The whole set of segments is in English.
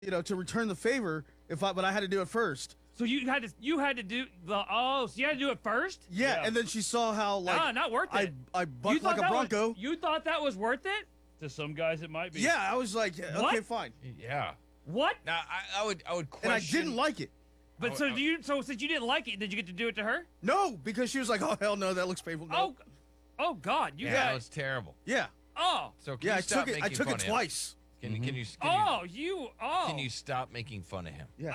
to return the favor but I had to do it first. So you had to do the so you had to do it first? Yeah, and then she saw how not worth it. I bucked like a bronco. You thought that was worth it? To some guys, it might be. Yeah, I was like, okay, What? fine. Yeah. What? Now I would question. And I didn't like it. But so since you didn't like it, did you get to do it to her? No, because she was like, oh hell no, that looks painful. No. Oh God, you Yeah, got. it's terrible. Yeah. Oh. So can Yeah, you I stop took it. I making took fun it of him? twice. Can you? Can you stop making fun of him? Yeah.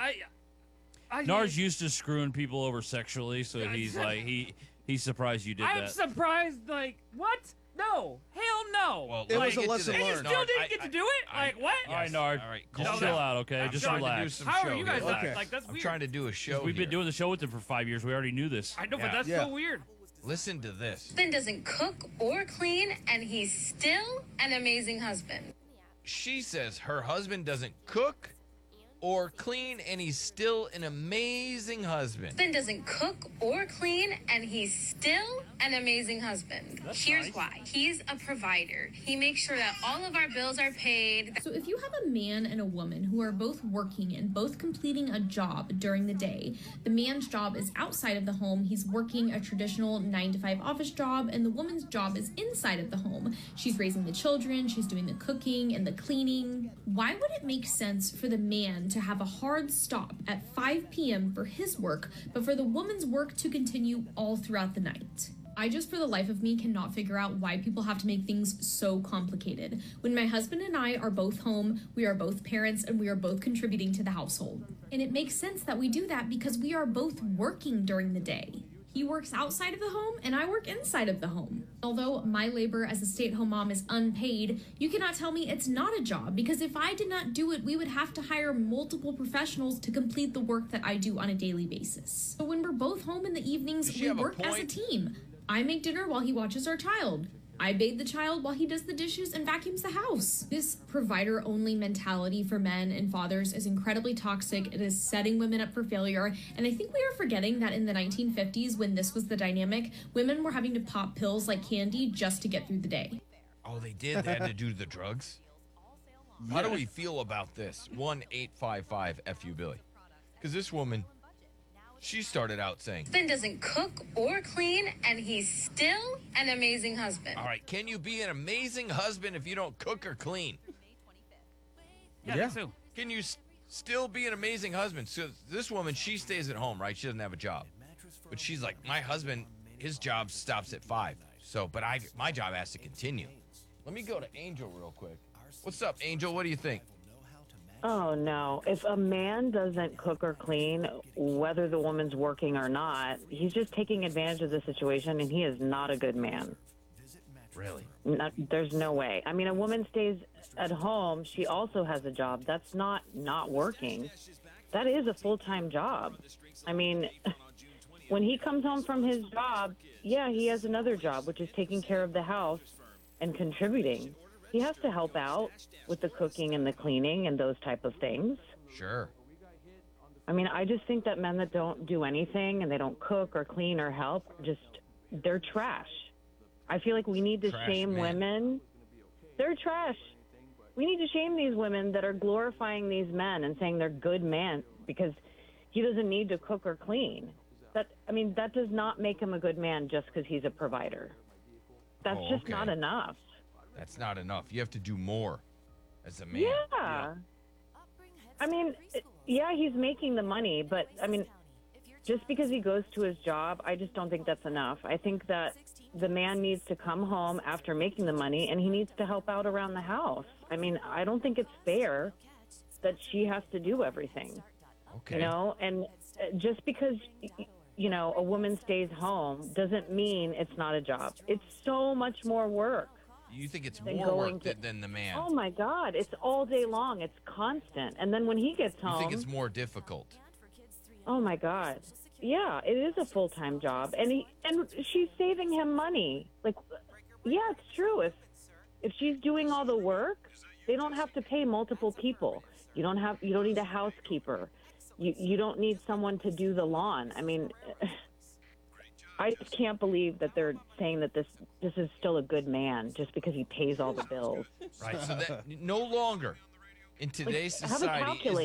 Nars used to screwing people over sexually, so he's like he's surprised you did I'm that. surprised. Like what? No, hell no. Well, It let was me a get to lesson this. And you learned. still Nard, didn't get to do it? Like what? All right, Nard. All right, Just calm chill down. out, okay? I'm Just trying to do relax. some How show are you guys here. not Okay. like that's I'm weird? trying to do a show We've here. been doing the show with him for 5 years. We already knew this. I know, Yeah. but that's Yeah. so weird. Listen to this. Husband doesn't cook or clean, and he's still an amazing husband. She says her husband doesn't cook or clean, and he's still an amazing husband. Husband doesn't cook or clean, and he's still an amazing husband. Here's why. He's a provider. He makes sure that all of our bills are paid. So if you have a man and a woman who are both working and both completing a job during the day, the man's job is outside of the home. He's working a traditional 9-to-5 office job, and the woman's job is inside of the home. She's raising the children, she's doing the cooking and the cleaning. Why would it make sense for the man to have a hard stop at 5 p.m. for his work, but for the woman's work to continue all throughout the night? I just, for the life of me, cannot figure out why people have to make things so complicated. When my husband and I are both home, we are both parents, and we are both contributing to the household. And it makes sense that we do that because we are both working during the day. He works outside of the home, and I work inside of the home. Although my labor as a stay-at-home mom is unpaid, you cannot tell me it's not a job, because if I did not do it, we would have to hire multiple professionals to complete the work that I do on a daily basis. So when we're both home in the evenings, we work as a team. I make dinner while he watches our child. I bathe the child while he does the dishes and vacuums the house. This provider-only mentality for men and fathers is incredibly toxic. It is setting women up for failure. And I think we are forgetting that in the 1950s, when this was the dynamic, women were having to pop pills like candy just to get through the day. Oh, they did? They had to do the drugs? How do we feel about this? 1-855-FU-Billy. Because this woman, she started out saying, Husband doesn't cook or clean, and he's still an amazing husband. all right, can you be an amazing husband if you don't cook or clean? Yeah. So. Can you still be an amazing husband? So this woman, she stays at home, right? She doesn't have a job. But she's like, my husband, his job stops at 5. So, but my job has to continue. Let me go to Angel real quick. What's up, Angel? What do you think? Oh, no. If a man doesn't cook or clean, whether the woman's working or not, he's just taking advantage of the situation, and he is not a good man. Really? There's no way. I mean, a woman stays at home. She also has a job. That's not working. That is a full-time job. I mean, when he comes home from his job, yeah, he has another job, which is taking care of the house and contributing. He has to help out with the cooking and the cleaning and those type of things. Sure. I mean, I just think that men that don't do anything and they don't cook or clean or help, they're trash. I feel like we need to shame women. They're trash. We need to shame these women that are glorifying these men and saying they're good men because he doesn't need to cook or clean. That does not make him a good man just because he's a provider. That's just not enough. That's not enough. You have to do more as a man. Yeah. I mean, yeah, he's making the money, but I mean, just because he goes to his job, I just don't think that's enough. I think that the man needs to come home after making the money and he needs to help out around the house. I mean, I don't think it's fair that she has to do everything. Okay. You know, and just because, you know, a woman stays home doesn't mean it's not a job. It's so much more work. You think it's more work than the man? Oh, my God. It's all day long. It's constant. And then when he gets home... You think it's more difficult? Oh, my God. Yeah, it is a full-time job. And she's saving him money. Like, yeah, it's true. If she's doing all the work, they don't have to pay multiple people. You don't need a housekeeper. You don't need someone to do the lawn. I mean... I just can't believe that they're saying that this is still a good man just because he pays all the bills. Right, so that no longer in today's have a society is